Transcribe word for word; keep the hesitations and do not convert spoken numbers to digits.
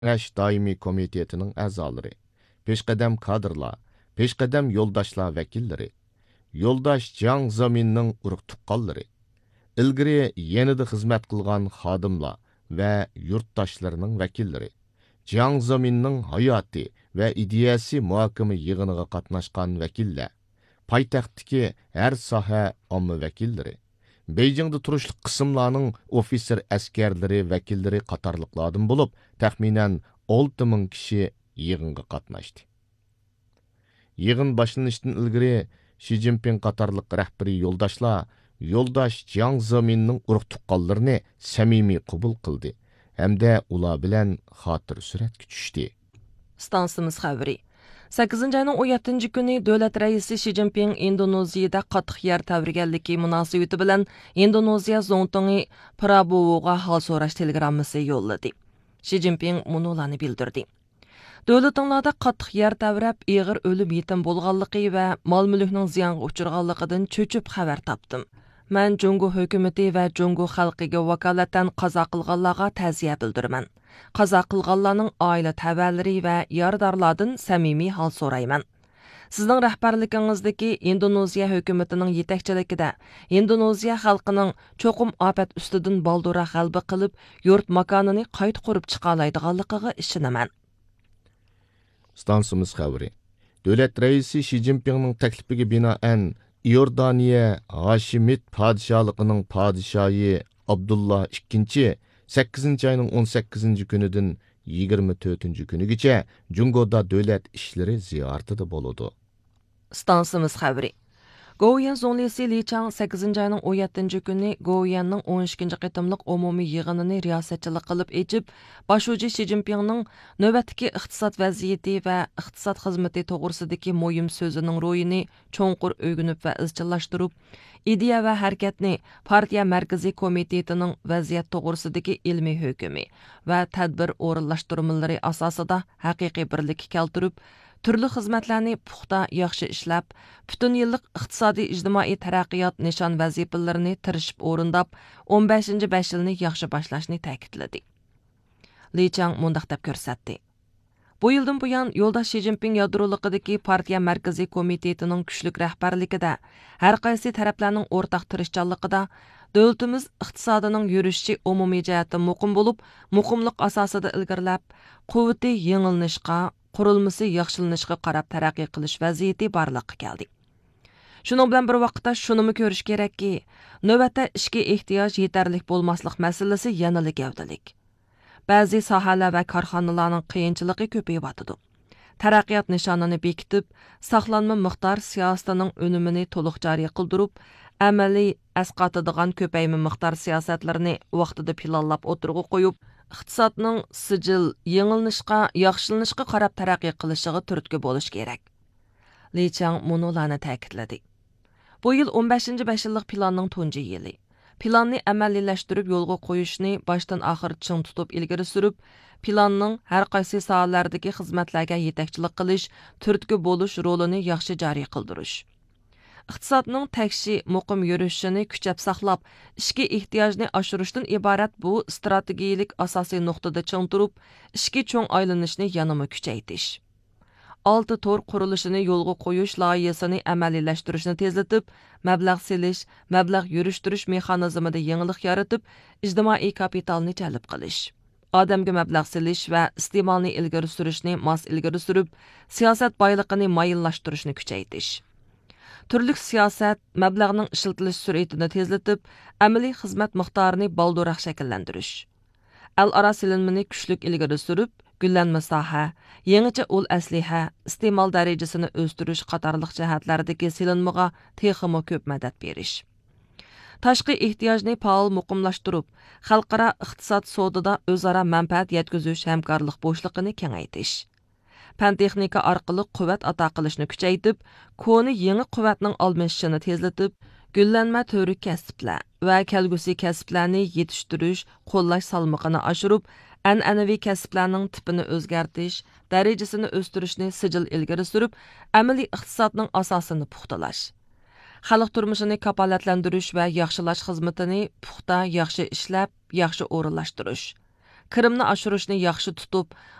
Kengash doimiy komitetining a'zolari, peshqadam kadrlar, peshqadam yo'ldoshlar vakillari, yo'ldosh Jiang Zeminning urug' tuqqanlari, ilgari yanada xizmat qilgan xodimlar va yurtdoshlarining vakillari, Jiang Zeminning hayoti va ideyasi muhokama yig'iniga qatnashgan vakillar, poytaxtdagi har soha omma vakillari, Beijingda turishli qismlarning ofitser askarlari vakillari qatorliqlardan bo'lib, taxminan olti ming kishi yig'inga qatnashdi. Yig'in boshlanishdan ilgari Xi Jinping qatorliq rahbariy yo'ldoshlar yo'ldosh Jiang Zeminning urug' tuqqanlarini samimiy qabul qildi hamda ular bilan xotir suratga tushdi. Stansimiz xabari. sakkizinchi ayning o'n yettinchi kuni davlat raisi Xi Jinping Indoneziyada qattiq yer tavrganligi munosabati bilan Indoneziya zo'ntingi Prabowoga hol so'rash telegrammasi yo'lladi. Xi Jinping munolarni bildirdi. Davlatinglarda qattiq yer tavrab, ig'ir o'lim yetim bo'lganligi va mol-mulkning ziyonga uchirganligidan cho'chib xabar topdim. Men Jungo hukumati va Jungo xalqiga vakolatan qazo qilganlarga ta'ziya bildiraman. Qazo qilganlarning oila tavalari va yordorlardan samimiy hol so'rayman. Sizning rahbarligingizdagi Indoneziya hukumatining yetakchiligida Indoneziya xalqining cho'qim ofat ustidan baldura g'alaba qilib, yurt makonini qayta qurib chiqa oladiganligiga ishonaman. Stansimiz xabari. Davlat raisi Xi Jinpingning taklifiga binoan Iordaniya Hashimit podshohligining podshohi Abdullah ikkinchi sakkizinchi ayning o'n sakkizinchi kunidan yigirma to'rtinchi kunigacha Jungoda davlat ishlari ziyoratida bo'ladi. Stansimiz xabari. Go'yan zonlisi Li Chang sakkizinchi ayning o'n yettinchi kuni Go'yanning o'n ikkinchi qitimliq umumiy yig'inini riyosatchilik qilib echib, boshuvchi Xi Jinpingning navbatdagi iqtisod vaziyati va iqtisod xizmati to'g'risidagi muhim so'zining ro'yini cho'nqur o'rganib va izchillashtirib, ideya va harakatni partiya markaziy komitetining vaziyat to'g'risidagi ilmiy hukmi va tadbir o'rinlashtirmalari asosida haqiqiy birlik keltirib, turli xizmatlarni puxta yaxshi ishlab, butun yillik iqtisodiy ijtimoiy taraqqiyot nishon vazifalarini tirishib o'rindab, o'n beshinchi besh yilni yaxshi boshlashni ta'kidladi. Li Chang mundaq deb ko'rsatdi. Bu yildan buyon yo'ldosh Xi Jinping yadroligidagi partiya markaziy komitetining kuchlik rahbarligida har qaysi taraflarning o'rtaq tirishchanligida davlatimiz iqtisodining yurishi umumiy jihatdan muqim bo'lib, muqimlik asosida ilgarilab, quvvati yengilnishga, qurilmasi yaxshilanishga qarab taraqqiy qilish vaziyati borliqqa keldi. Shuning bilan bir vaqtda shunimi ko'rish kerakki, navbatda ishga ehtiyoj yetarlik bo'lmaslik masalasi yanada gavdalik. Ba'zi sohalar va korxonalarning qiyinchiligi ko'payyapti. Taraqqiyot nishonini bekitib, saqlanma miqdor siyosatining unumini to'liq joriy qildirib, amaliy asqatadigan ko'payma miqdor siyosatlarini vaqtida planlab o'tirg'i qo'yib, iqtisodning sijil, yengilnishga, yaxshilanishga qarab taraqqiy qilishiga turtki bo'lish kerak. Li Chang munolarni ta'kidladi. Bu yil o'n beshinchi besh yillik planning tunji yili. Planni amaliylashtirib yo'lga qo'yishni boshdan oxir ching tutib ilgari surib, planning har qaysi sohalardagi xizmatlarga yetakchilik qilish, turtki bo'lish rolini yaxshi joriy qildirish. Iqtisodning takshi muqim yurishini kuchab saqlab, ishki ehtiyojni oshirishdan iborat bu strategiyalik asosiy nuqtada ching turib, ishki cho'ng aylanishni yanama kuchaytirish. Olti tor qurilishini yo'lga qo'yish loyihasini amaliylashtirish tezlatib, mablag' selish, mablag' yurishtirish mexanizmida yangilik yaratib, ijtimoiy kapitalni jalb qilish. Odamga mablag' selish va iste'molni ilgari surishni mos ilgari surib, siyosat boyligini mayinlashtirishni kuchaytirish. Turli siyosat mablag'ning ishlatilish sur'atini tezlatib, amaliy xizmat miqdorini balduroq shakllantirish. Al-aro silinmani kuchlik ilgari surib, gullanma soha, yangicha ul asliha, iste'mol darajasini o'stirish qatorliq jihatlardagi silinmaga texmo ko'p madad berish. Tashqi ehtiyojni faol muqimlashtirib, xalqaro iqtisod sodida o'zaro manfaat yetkazish hamkorlik bo'shligini kengaytirish. Fan texnika orqali quvvat ato qilishni kuchaytirib, koni yangi quvvatning almashishini tezlatib, gullanma to'ri kasblar va kelgusi kasblarni yetishtirish, qo'llash salmog'ini oshirib, an'anaviy kasblarning tipini o'zgartirish, darajasini o'stirishni sijil ilgari surib, amaliy iqtisodning asosini puxtalash. Xalq turmushini kapolatlantirish va yaxshilash xizmatini puxta, yaxshi ishlab, yaxshi o'rinlashtirish. kirimni oshirishni yaxshi tutib,